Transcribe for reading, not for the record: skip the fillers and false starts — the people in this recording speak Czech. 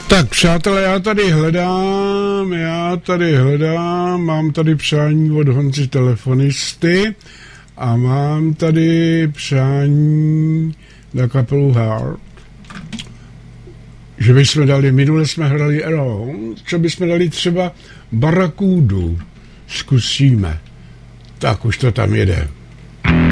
Tak přátelé, já tady hledám, mám tady přání od Honzy telefonisty a mám tady přání na kapelu Heart. Že bychom dali, minule jsme hrali Around, co bychom dali třeba Barakudu, zkusíme. Tak už to tam jede.